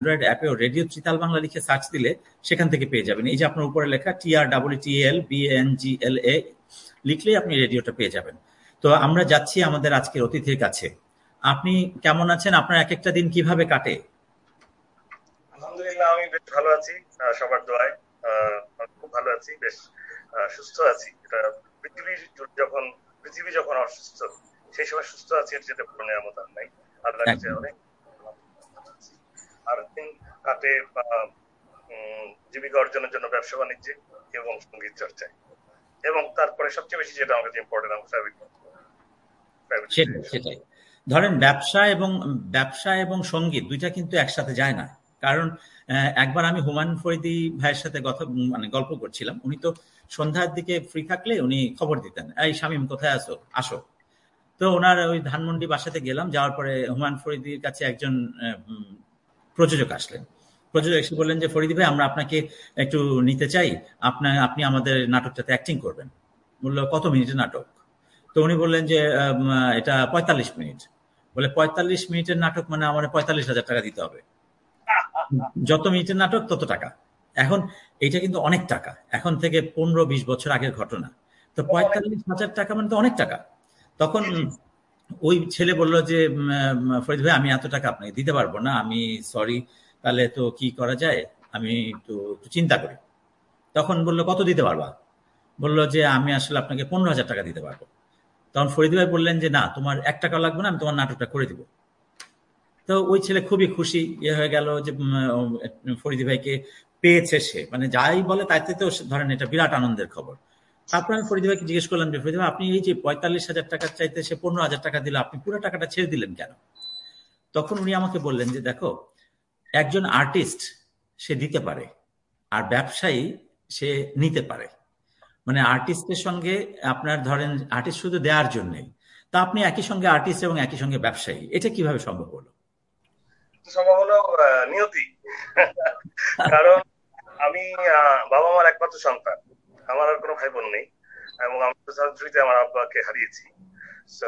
Android অ্যাপেও radio tritaal Bangla লিখে search দিলে সেখান থেকে পেয়ে যাবেন। এই যে আপনার উপরে লেখা TREETLBANGLA লিখলেই আপনি রেডিওটা পেয়ে যাবেন। তো আমরা যাচ্ছি আমাদের আজকের অতিথির কাছে। আপনি কেমন আছেন? আপনার এক একটা দিন কিভাবে কাটে? আলহামদুলিল্লাহ, আমি বেশ ভালো আছি, সবার দোয়ায়। খুব ভালো আছি, বেশ সুস্থ আছি। এটা পৃথিবী যখন অসুস্থ, সেই সময় সুস্থ আছি, এর যেতে পুরো নিয়ামত আর নাই। আল্লাহর কাছে একদম। অনেক আছি। আর দিন কাটে জীবিকা অর্জনের জন্য ব্যবসা বাণিজ্যে এবং সঙ্গীত চর্চায়, এবং তারপরে সবচেয়ে বেশি যেটা আমার কাছে ইম্পর্টেন্ট, আমার সেটাই সেটাই। ধরেন ব্যবসা এবং সঙ্গীত দুইটা কিন্তু একসাথে যায় না। কারণ একবার আমি হুমায়ুন ফরিদী ভাইয়ের সাথে গল্প করছিলাম। উনি তো সন্ধ্যার দিকে ফ্রি থাকলে উনি খবর দিতেন, এই শামীম কোথায় আছো, আসো। তো ওনার ওই ধানমন্ডি বাসাতে গেলাম। যাওয়ার পরে হুমায়ুন ফরিদীর কাছে একজন প্রযোজক আসলেন। প্রযোজক এসে বললেন যে, ফরিদী ভাই, আমরা আপনাকে একটু নিতে চাই, আপনি আমাদের নাটকটাতে অ্যাক্টিং করবেন। বলল, কত মিনিটের নাটক? তো উনি বললেন যে এটা ৪৫ মিনিট। বলে, ৪৫ মিনিটের নাটক মানে আমার ৪৫,০০০ টাকা দিতে হবে। যত মিনিটের নাটক তত টাকা। এখন এটা কিন্তু অনেক টাকা, এখন থেকে ১৫-২০ বছর আগের ঘটনা। তো ৪৫,০০০ টাকা মানে তো অনেক টাকা। তখন ওই ছেলে বলল যে, ফরিদ ভাই, আমি এত টাকা আপনাকে দিতে পারবো না, আমি সরি, তাহলে তো কি করা যায়, আমি একটু চিন্তা করি। তখন বললো, কত দিতে পারবা? বললো যে, আমি আসলে আপনাকে ১৫,০০০ টাকা দিতে পারবো। তখন ফরিদ ভাই বললেন যে, না, তোমার ১ টাকা লাগবে না, আমি তোমার নাটকটা করে দিব। তো ওই ছেলে খুবই খুশি হয়ে গেল যে ফরিদী ভাইকে পেয়েছে সে, মানে যাই বলে তাইতে তো ধরেন এটা বিরাট আনন্দের খবর। তারপর আমি ফরিদী ভাইকে জিজ্ঞেস করলাম যে, ফরিদী ভাই, আপনি এই যে ৪৫,০০০ টাকার চাইতে সে ১৫,০০০ টাকা দিল, আপনি পুরো টাকাটা ছেড়ে দিলেন কেন? তখন উনি আমাকে বললেন যে, দেখো, একজন আর্টিস্ট সে দিতে পারে, আর ব্যবসায়ী সে নিতে পারে। মানে আর্টিস্টের সঙ্গে আপনার ধরেন আর্টিস্ট শুধু দেওয়ার জন্যই, তা আপনি একই সঙ্গে আর্টিস্ট এবং একই সঙ্গে ব্যবসায়ী, এটা কিভাবে সম্ভব হলো? সম্ভব হলো নিয়তি। কারণ আমি বাবা মার একমাত্র সন্তান, আমার আর কোনো ভাই বোন নেই, এবং আমি 2003-তে আমার আব্বাকে হারিয়েছি। সো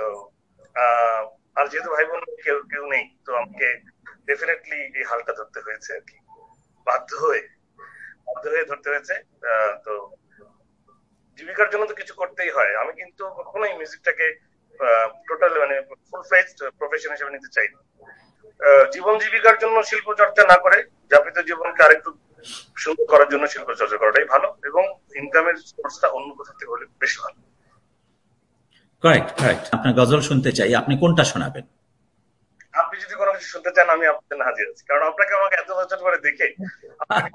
আর যেহেতু ভাই বোন কেউ কেউ নেই, তো আমাকে ডেফিনেটলি এই হালটা ধরতে হয়েছে আর কি, বাধ্য হয়ে ধরতে হয়েছে। তো জীবিকার জন্য তো কিছু করতেই হয়। আমি কিন্তু কখনোই মিউজিকটাকে টোটাল মানে ফুল ফ্লেজড প্রফেশন হিসেবে নিতে চাই না। জীবন জীবিকার জন্য শিল্প চর্চা না করে যাপিত জীবনকে আরেকটু সুন্দর করার জন্য শিল্প চর্চা করাটাই ভালো, এবং ইনকামের সোর্সটা অন্য কোথা থেকে হলে বেশি ভালো। Correct correct. আপনার গজল শুনতে চাই, আপনি কোনটা শোনাবেন? আপনি যদি কোনো কিছু শুনতে চান, আমি আপনার জন্য হাজির আছি। কারণ আপনাকে আমাকে এত বছর পরে দেখে আপনাকে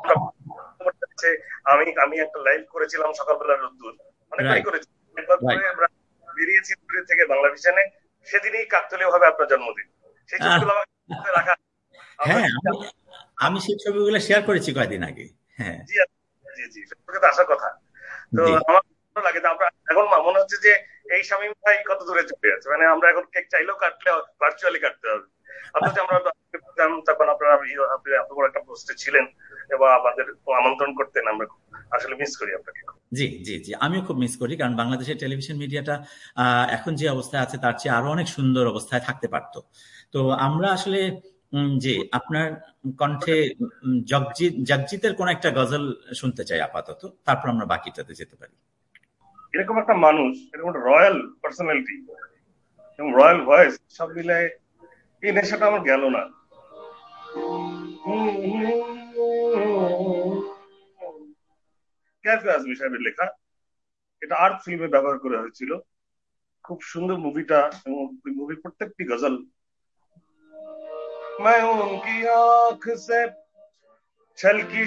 আমি আমি একটা লাইভ করেছিলাম সকালবেলা রোদ্দুর, অনেকবারই রাইট করেছি। একবার করে রাইট। আমরা বেরিয়েছি দূরে থেকে বাংলা ভিশনে, সেদিনই কাকতালীয় ভাবে আপনার জন্মদিন। সেই ছবিগুলো আমাকে রাখা। আমরা হ্যাঁ, আমি সেই ছবিগুলো শেয়ার করেছি কয়েকদিন আগে। হ্যাঁ। জি জি জি, ফেসবুকে তো আসার কথা। তো জি। আমার ভালো লাগে। তো আমরা এখন মনে হচ্ছে যে এই শামীম ভাই কত দূরে চলে যাচ্ছে, মানে আমরা এখন কেক চাইলেও কাটলে ভার্চুয়ালি কাটতে হবে। অথচ আমরা তখন আপনি এত বড় একটা পোস্টে ছিলেন এবং আমাদের আমন্ত্রণ করতেন, আমরা আসলে মিস করি আপনাকে। জি জি জি, আমিও খুব মিস করি, কারণ বাংলাদেশের টেলিভিশন মিডিয়াটা এখন যে অবস্থায় আছে তার চেয়ে আরো অনেক সুন্দর অবস্থায় থাকতে পারতো। তো আমরা আসলে জি, আপনার কণ্ঠে জগজিতের কোন একটা গজল শুনতে চাই আপাতত, তারপর আমরা বাকিটাতে যেতে পারি। এরকম একটা মানুষ, এরকম একটা রয়্যাল পার্সোনালিটি এবং রয়্যাল ভয়েস সব মিলে এই নেশাটা আমার গেল না। ক্যাফে আজমি সাহেবের লেখা, এটা আর্ট ফিল্মে ব্যবহার করা হয়েছিল। খুব সুন্দর মুভিটা, এবং ওই মুভির প্রত্যেকটি গজল, मैं उनकी आंख से छलकी